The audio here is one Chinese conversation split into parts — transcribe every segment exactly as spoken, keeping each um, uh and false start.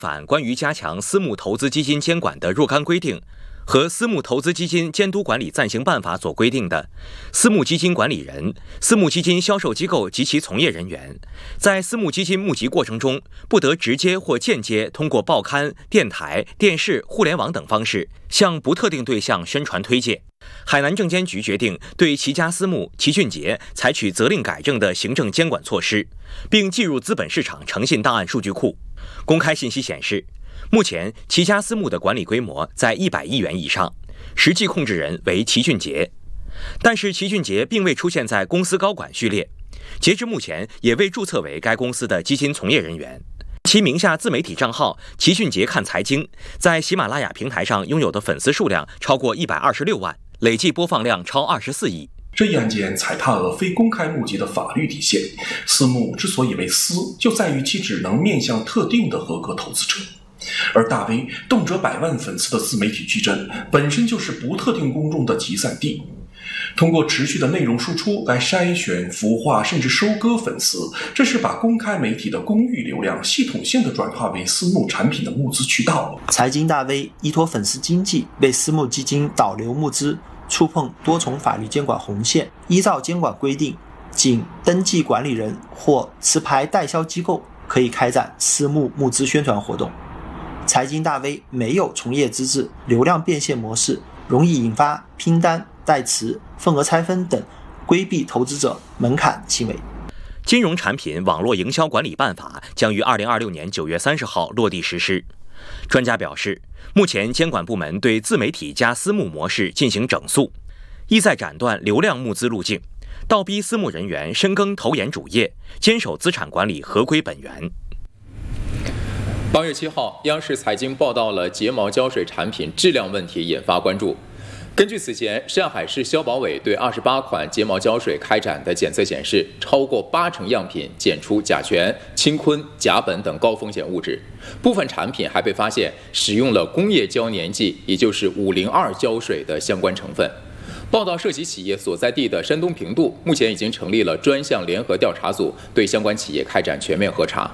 反关于加强私募投资基金监管的若干规定和私募投资基金监督管理暂行办法所规定的，私募基金管理人、私募基金销售机构及其从业人员，在私募基金募集过程中，不得直接或间接通过报刊、电台、电视、互联网等方式向不特定对象宣传推介。海南证监局决定对齐家私募、齐俊杰采取责令改正的行政监管措施，并计入资本市场诚信档案数据库。公开信息显示，目前齐家私募的管理规模在一百亿元以上，实际控制人为齐俊杰，但是齐俊杰并未出现在公司高管序列，截至目前也未注册为该公司的基金从业人员。其名下自媒体账号齐俊杰看财经在喜马拉雅平台上拥有的粉丝数量超过一百二十六万，累计播放量超二十四亿。 这一案件踩踏了非公开募集的法律底线。私募之所以为私，就在于其只能面向特定的合格投资者。而大 V 动辄百万粉丝的自媒体矩阵，本身就是不特定公众的集散地。通过持续的内容输出来筛选、孵化甚至收割粉丝，这是把公开媒体的公域流量系统性的转化为私募产品的募资渠道。 财经大 V 依托粉丝经济为私募基金导流募资，触碰多重法律监管红线。依照监管规定，仅登记管理人或持牌代销机构可以开展私募募资宣传活动。财经大 V 没有从业资质，流量变现模式容易引发拼单、代持、份额拆分等规避投资者门槛行为。 金融产品网络营销管理办法将于二零二六年九月三十号落地实施。专家表示，目前监管部门对自媒体加私募模式进行整肃，意在斩断流量募资路径，倒逼私募人员深耕投研主业，坚守资产管理合规本源。 八月七号，央视财经报道了睫毛胶水产品质量问题，引发关注。根据此前上海市消保委对二十八款睫毛胶水开展的检测显示，超过八成样品检出甲醛、氢醌、甲苯等高风险物质，部分产品还被发现使用了工业胶粘剂，也就是五零二胶水的相关成分。报道涉及企业所在地的山东平度，目前已经成立了专项联合调查组，对相关企业开展全面核查。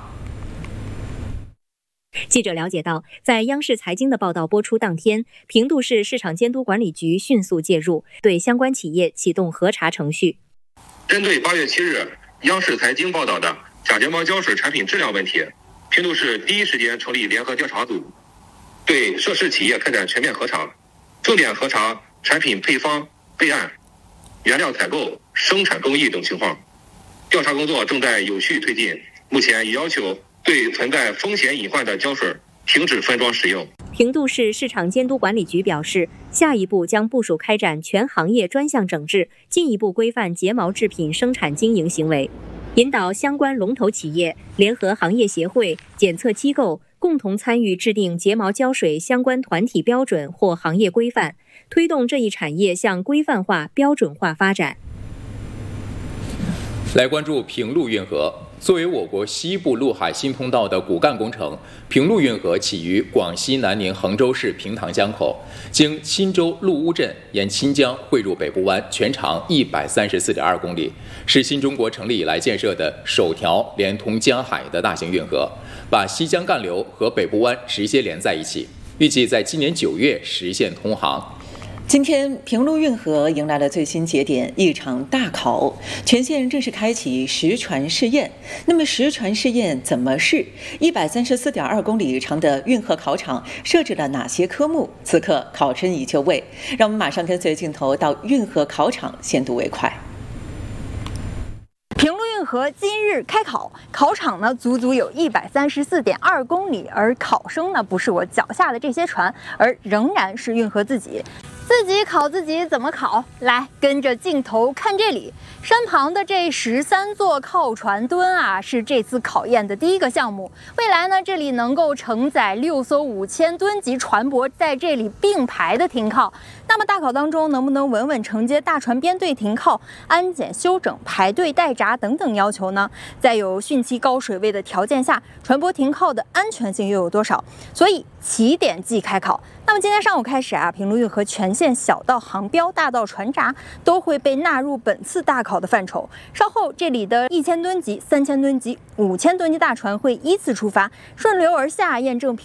记者了解到，在央视财经的报道播出当天，平度市市场监督管理局迅速介入，对相关企业启动核查程序。 针对八月七日央视财经报道的假睫毛胶水产品质量问题，平度市第一时间成立联合调查组，对涉事企业开展全面核查，重点核查产品配方、备案、原料采购、生产工艺等情况。调查工作正在有序推进，目前已要求对存在风险隐患的胶水停止分装使用。 平度市市场监督管理局表示，下一步将部署开展全行业专项整治，进一步规范睫毛制品生产经营行为，引导相关龙头企业联合行业协会、检测机构共同参与制定睫毛胶水相关团体标准或行业规范，推动这一产业向规范化、标准化发展。 来关注平陆运河。作为我国西部陆海新通道的骨干工程，平陆运河起于广西南宁衡州市平塘江口，经钦州陆乌镇沿钦江汇入北部湾，全长一百三十四点二公里，是新中国成立以来建设的首条连通江海的大型运河，把西江干流和北部湾直接连在一起，预计在今年九月实现通航。 今天，平陆运河迎来了最新节点，一场大考，全线正式开启实船试验。那么，实船试验怎么试？一百三十四点二公里长的运河考场设置了哪些科目？此刻考生已就位，让我们马上跟随镜头到运河考场先睹为快。 平陆运河今日开考，考场呢足足有一百三十四点二公里，而考生呢不是我脚下的这些船，而仍然是运河自己。自己考自己怎么考？来，跟着镜头看这里，山旁的这十三座靠船墩啊，是这次考验的第一个项目。未来呢，这里能够承载六艘五千吨级船舶在这里并排的停靠。那么大考当中能不能稳稳承接大船编队停靠、安检修整、排队待闸等等要求呢？在有汛期高水位的条件下，船舶停靠的安全性又有多少？所以起点即开考。那么今天上午开始啊，平陆运河全线小到航标、大到船闸都会被纳入本次大考的范畴。稍后这里的一千吨级、三千吨级、五千吨级大船会依次出发，顺流而下，验证平